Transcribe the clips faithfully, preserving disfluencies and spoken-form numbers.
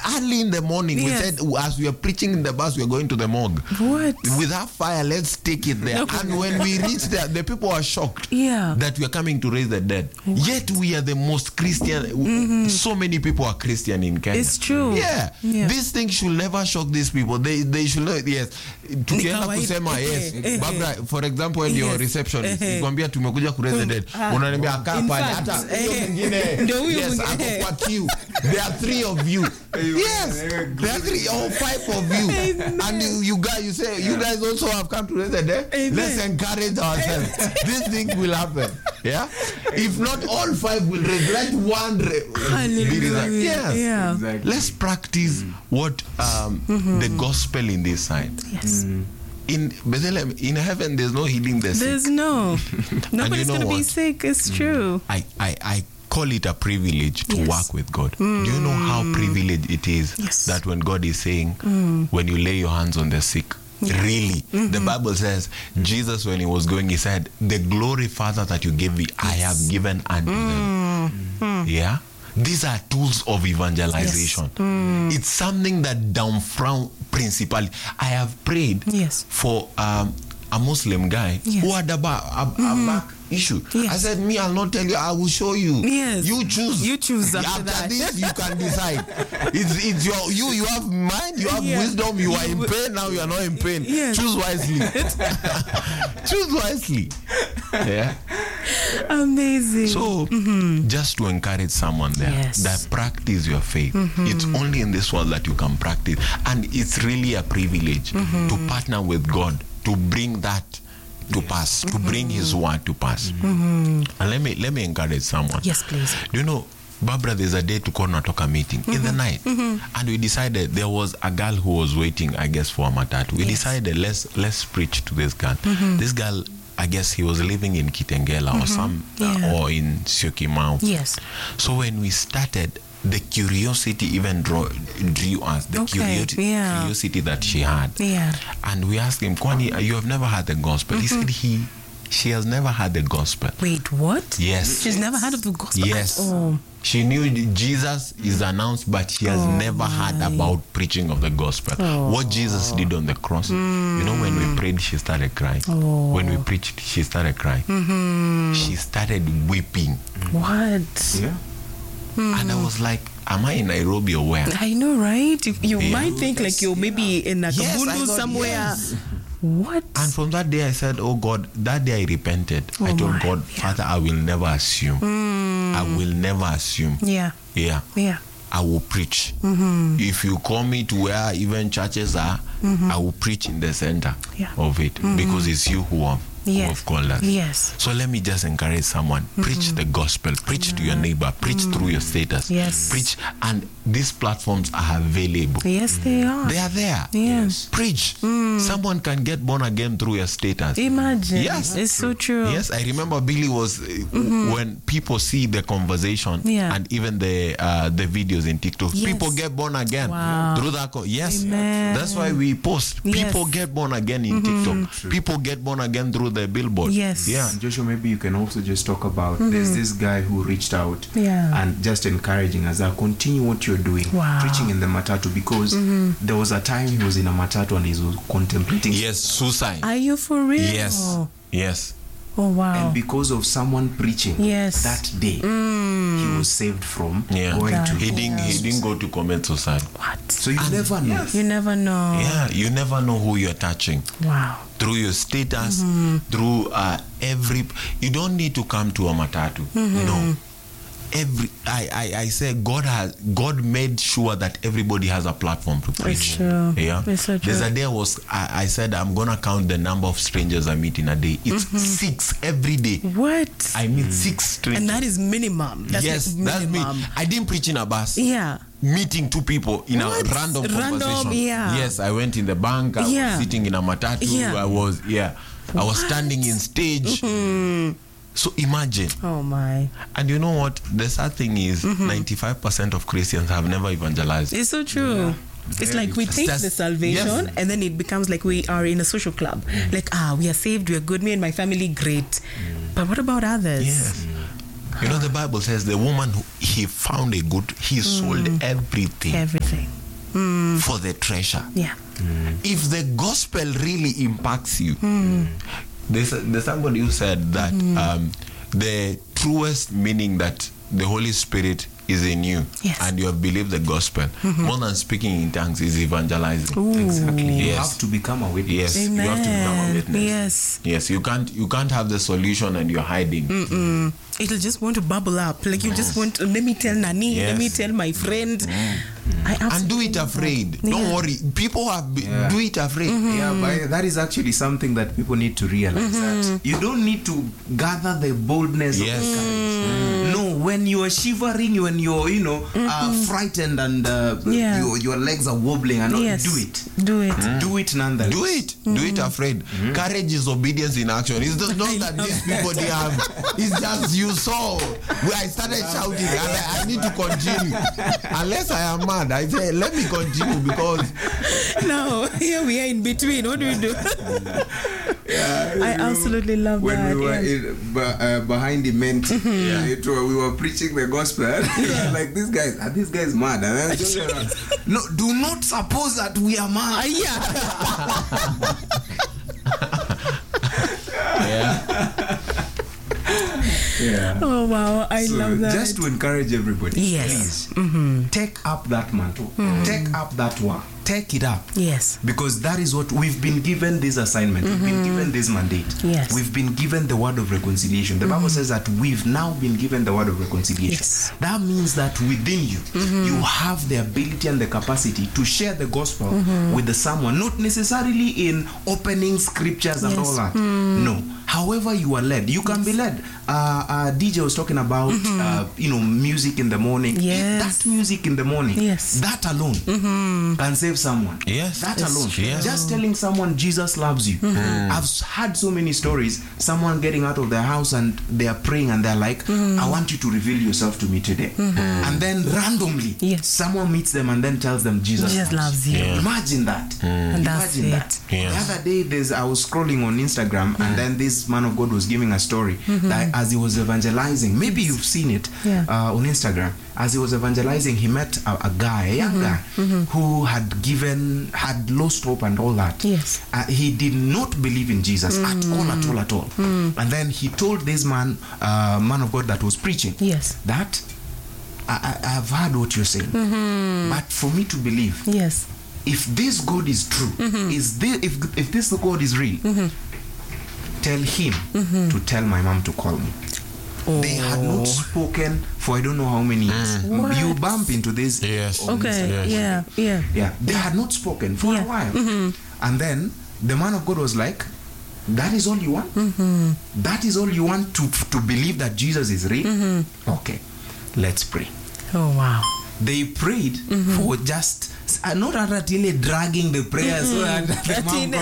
early in the morning. Yes. We said, as we are preaching in the bus, we are going to the morgue. What? With our fire, let's take it there. And when we reach there, the people are shocked Yeah. that we are coming to raise the dead. What? Yet we are the most Christian. Mm-hmm. So many people are Christian in Kenya. It's true. Yeah. yeah. This thing should never shock these people. They they should know, yes. Tukienda kusema yes. Barbara, for example, when your receptionist, kwambia tumekuja ku raise the dead. Unaniambia kaa pale hata huyo mwingine. Yes, ako kwa queue. There are three of you. Yes. There are three or five of you. Amen. And you, you guys, you say, you guys also have come to raise the dead. Amen. Let's encourage ourselves. This thing will happen. Yeah. If not all five will raise, let one raise. Yes. Yeah. Exactly. Let's practice mm. what um, mm-hmm. the gospel in this side. Yes. Mm. In Bethlehem, in heaven, there's no healing the sick. There's no. Nobody's you know going to be what? sick. It's mm. true. I, I, I call it a privilege to yes. work with God. Mm. Do you know how privileged it is yes. that when God is saying, mm. when you lay your hands on the sick, yeah. really, mm-hmm. the Bible says, Jesus, when he was going, he said, the glory, Father, that you gave me, yes. I have given unto mm. them. Mm. Yeah? These are tools of evangelization. Yes. Mm. It's something that downfrown principally. I have prayed yes. for um, a Muslim guy yes. who had a, ba- a, mm-hmm. a back issue. Yes. I said, me, I'll not tell you. I will show you. Yes. You choose. You choose after, after that. this, you can decide. It's it's your you. You have mind. You have yeah. wisdom. You are in pain now. You are not in pain. Yes. Choose wisely. Choose wisely. Yeah. Amazing. So, mm-hmm. just to encourage someone there, yes. that practice your faith. Mm-hmm. It's only in this world that you can practice, and it's really a privilege mm-hmm. to partner with God to bring that to pass, mm-hmm. to bring His word to pass. Mm-hmm. And let me let me encourage someone. Yes, please. Do you know, Barbara, there's a day to call Natoka meeting mm-hmm. in the night, mm-hmm. and we decided there was a girl who was waiting, I guess, for a matatu. We yes. decided let's let's preach to this girl. Mm-hmm. This girl, I guess, he was living in Kitengela mm-hmm. or some yeah. uh, or in Syokimau. Yes. So when we started, the curiosity even drew, drew us, the okay. curiosity, yeah. curiosity that she had. Yeah. And we asked him, Kwani, you have never had the gospel? Mm-hmm. He said he, she has never had the gospel. Wait, what? Yes. She's never heard of the gospel? Yes. Oh. She knew Jesus is announced, but she has oh never my. heard about preaching of the gospel. Oh. What Jesus did on the cross. Mm. You know, when we prayed, she started crying. Oh. When we preached, she started crying. Mm-hmm. She started weeping. What? Yeah. Mm. And I was like, am I in Nairobi or where? I know, right? You, you yeah. might think like you're maybe yeah. in a yes, Kabundu somewhere. Yes. What? And from that day I said, oh God, that day I repented. Oh I told God, yeah. Father, I will never assume. Mm. I will never assume. Yeah. Yeah. Yeah. I will preach. Mm-hmm. If you call me to where even churches are, mm-hmm. I will preach in the center yeah. of it mm-hmm. because it's you who have, yes. who have called us. Yes. So let me just encourage someone. Mm-hmm. Preach the gospel. Preach mm-hmm. to your neighbor. Preach mm-hmm. through your status. Yes. Preach. And these platforms are available. Yes, they are. They are there. Yes. Preach. Mm. Someone can get born again through your status. Imagine. Yes. It's so true. Yes, I remember Billy was, mm-hmm. when people see the conversation yeah. and even the uh, the videos in TikTok, yes. people get born again wow. through that. Co- yes. Amen. That's why we post. Yes. People get born again in mm-hmm. TikTok. True. People get born again through the billboard. Yes. Yeah. Joshua, maybe you can also just talk about, mm-hmm. there's this guy who reached out yeah. and just encouraging us, uh, continue what you're doing. Wow. Preaching in the matatu, because mm-hmm. there was a time he was in a matatu and he was contemplating. Yes, suicide. Are you for real? Yes. Yes. Oh wow. And because of someone preaching yes. that day, mm. he was saved from yeah. going God. to he didn't he didn't go to commit suicide. What? So you and never know. Yes. You never know. Yeah, you never know who you're touching. Wow. Through your status, mm-hmm. through uh, every, you don't need to come to a matatu. Mm-hmm. No. Every I, I, I say God has God made sure that everybody has a platform to preach. It's true. Yeah. It's so true. There's a day I was I, I said I'm gonna count the number of strangers I meet in a day. It's mm-hmm. six every day. What? I meet mm. six strangers. And that is minimum. That's yes, like that's minimum. me. I didn't preach in a bus. Yeah. Meeting two people in what? a random conversation. Random, yeah. Yes, I went in the bank. I yeah. was sitting in a matatu. Yeah. I was yeah. What? I was standing in stage. Mm-hmm. So imagine. Oh my. And you know what? The sad thing is, mm-hmm. ninety-five percent of Christians have never evangelized. It's so true. Yeah. It's like we take the salvation yes. and then it becomes like we are in a social club. Mm. Like, ah, we are saved, we are good, me and my family, great. Mm. But what about others? Yes. Mm. You know, the Bible says the woman who he found a good, he mm. sold everything. Everything. Mm. for the treasure. Yeah. Mm. If the gospel really impacts you, mm. there's, there's somebody who said that mm. um, the truest meaning that the Holy Spirit is in you, yes. and you have believed the gospel, mm-hmm. more than speaking in tongues is evangelizing. Ooh. Exactly. You yes. have to become a witness. Yes, Amen. you have to become a witness. Yes. Yes, you can't you can't have the solution and you're hiding. Mm-mm. It'll just want to bubble up. Like you yes. just want to, let me tell Nani, yes. let me tell my friend. Mm. I and do it afraid. Yeah. Don't worry. People have be, yeah. do it afraid. Mm-hmm. Yeah, but that is actually something that people need to realize. Mm-hmm. That you don't need to gather the boldness yes. of the courage. Mm. No, when you are shivering, when you're, you know, mm-hmm. uh, frightened and uh, yeah. your, your legs are wobbling, and yes. do it. Do it. Mm. Do it nonetheless. Do it. Mm-hmm. Do it afraid. Mm-hmm. Courage is obedience in action. It's just not that these people they have. It's just you saw. Where I started shouting and I, I need to continue. Unless I am mad, I say let me continue because now here we are in between. What do we do? Yeah, I absolutely love when that. When we were yeah. in, uh, behind the ment, mm-hmm. yeah, it, we were preaching the gospel. Yeah. Like this guy, are these guys mad? And then just, uh, no, do not suppose that we are mad. Uh, yeah. yeah. Yeah. Oh wow, I so love that. Just to encourage everybody, yes. please mm-hmm. take up that mantle, mm-hmm. take up that work, take it up. Yes. Because that is what we've been given this assignment, mm-hmm. we've been given this mandate. Yes. We've been given the word of reconciliation. The mm-hmm. Bible says that we've now been given the word of reconciliation. Yes. That means that within you, mm-hmm. you have the ability and the capacity to share the gospel mm-hmm. with the someone, not necessarily in opening scriptures and yes. all that. Mm. No. However you are led, you can yes. be led. Uh, uh, D J was talking about, mm-hmm. uh, you know, music in the morning. Yes. That music in the morning, yes. that alone mm-hmm. can save someone. Yes. That it's alone. true. Just telling someone Jesus loves you. Mm-hmm. I've had so many stories. Someone getting out of their house and they are praying and they're like, mm-hmm. I want you to reveal yourself to me today. Mm-hmm. And then randomly, yes. someone meets them and then tells them Jesus, Jesus loves, loves you. Yeah. Imagine that. Mm. And that's Imagine it. that. Yes. The other day, there's, I was scrolling on Instagram mm. and then this man of God was giving a story mm-hmm. that as he was evangelizing, maybe you've seen it yeah. uh, on Instagram. As he was evangelizing, he met a, a guy, a young mm-hmm. guy, mm-hmm. who had given, had lost hope and all that. Yes. Uh, he did not believe in Jesus mm. at all, at all, at all. Mm. And then he told this man, uh, man of God that was preaching, yes. that I, I, I've heard what you're saying, mm-hmm. but for me to believe, yes. if this God is true, mm-hmm. is this, if if this God is real, mm-hmm. tell him mm-hmm. to tell my mom to call me. Oh. They had not spoken for I don't know how many years. Mm. You bump into this. Yes. Okay. Yes. Yeah. Yeah. Yeah. They had not spoken for yeah. a while. Mm-hmm. And then the man of God was like, that is all you want? Mm-hmm. That is all you want to to believe that Jesus is real? Mm-hmm. Okay. Let's pray. Oh wow. They prayed mm-hmm. for just uh, not really dragging the prayers mm-hmm. so that the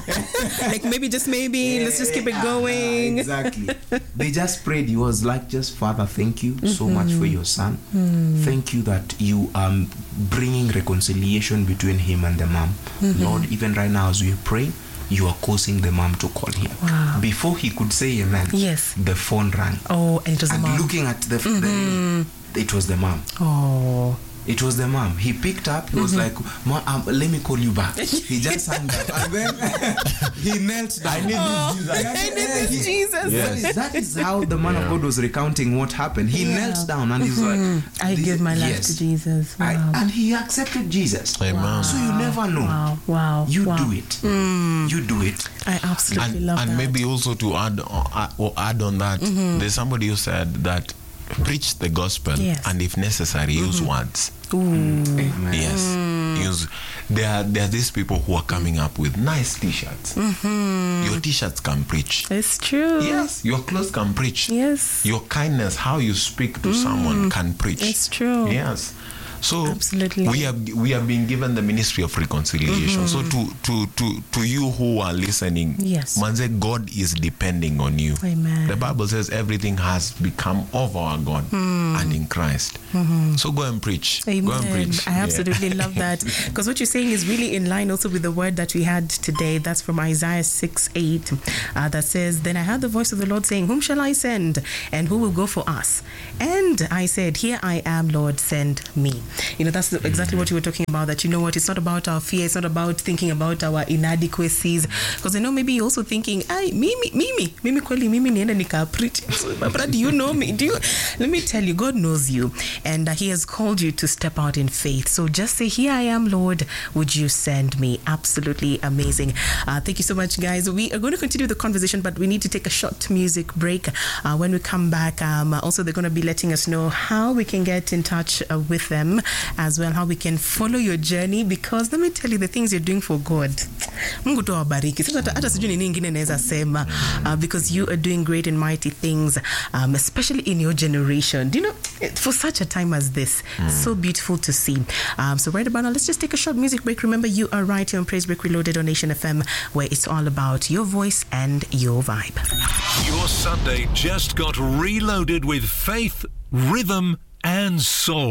mom like maybe just maybe yeah, let's just keep it yeah, going. Exactly. They just prayed. He was like, just Father, thank you mm-hmm. so much for your son. Mm-hmm. Thank you that you are um, bringing reconciliation between him and the mom. Mm-hmm. Lord, even right now as we pray, you are causing the mom to call him. Wow. Before he could say amen, yes, the phone rang. Oh, and it was and the mom. Looking at the, mm-hmm. the it was the mom. Oh. It was the mom. He picked up. He was mm-hmm. like, um, let me call you back. He just hung up. And then he knelt down. I need oh, this Jesus. I need this he, Jesus. Yes. That, is, that is how the man yeah. of God was recounting what happened. He yeah. knelt down and he's mm-hmm. like, I give my life yes. to Jesus. Wow. I, and he accepted Jesus. Wow. So you never know. Wow. Wow. You wow. do it. Mm. You do it. I absolutely and, love and that. And maybe also to add, uh, or add on that, mm-hmm. there's somebody who said that preach the gospel yes. and if necessary mm-hmm. use words. Ooh. Amen. Yes. Mm. Use there are there are these people who are coming up with nice t-shirts. Mm-hmm. Your t-shirts can preach. It's true. Yes. Your clothes can preach. Yes. Your kindness, how you speak to mm. someone can preach. It's true. Yes. So absolutely. we have we have been given the ministry of reconciliation. Mm-hmm. So to to to to you who are listening, yes, manze, God is depending on you. Amen. The Bible says everything has become of our God mm. and in Christ. Mm-hmm. So go and preach. Amen. Go and preach. I absolutely yeah. love that, because what you're saying is really in line also with the word that we had today. That's from Isaiah six eight, uh, that says, "Then I heard the voice of the Lord saying, 'Whom shall I send, and who will go for us?' And I said, 'Here I am, Lord, send me.'" You know, that's exactly what you were talking about, that, you know what, it's not about our fear, it's not about thinking about our inadequacies. Because I know maybe you're also thinking, ay, mimi, mimi, mimi kweli, mimi nienda nika preach. But do you know me? Do you? Let me tell you, God knows you. And uh, he has called you to step out in faith. So just say, here I am, Lord, would you send me? Absolutely amazing. Uh, thank you so much, guys. We are going to continue the conversation, but we need to take a short music break. Uh, when we come back, um, also they're going to be letting us know how we can get in touch uh, with them as well, how we can follow your journey, because let me tell you, the things you're doing for God, Mungu tu awabariki. Sasa hata sijui nini ingine naweza sema, uh, because you are doing great and mighty things, um, especially in your generation. Do you know, for such a time as this, mm. so beautiful to see. Um, so right about now, let's just take a short music break. Remember, you are right here on Praise Break Reloaded on Nation F M, where it's all about your voice and your vibe. Your Sunday just got reloaded with faith, rhythm, and soul.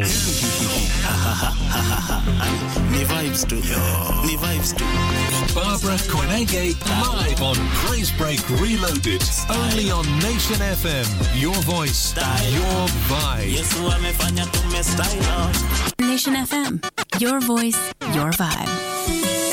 Ni vibes too. Ni vibes too. Barbara Koinange live on Praise Break Reloaded. Only on Nation F M. Your voice, your vibe. Yesu amefanya tume style. Nation F M. Your voice, your vibe.